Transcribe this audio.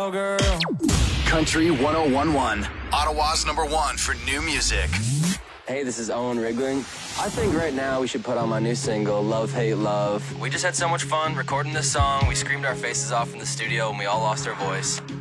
girl. Country 1011, Ottawa's #1 for new music. Hey, this is Owen Rigling. I think right now we should put on my new single, Love, Hate, Love. We just had so much fun recording this song. We screamed our faces off in the studio and we all lost our voice.